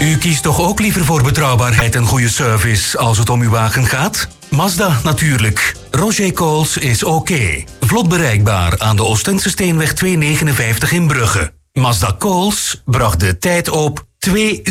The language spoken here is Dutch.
U kiest toch ook liever voor betrouwbaarheid en goede service als het om uw wagen gaat? Mazda natuurlijk. Roger Coles is oké. Vlot bereikbaar aan de Oostense Steenweg 259 in Brugge. Mazda Coles bracht de tijd op 2 uur.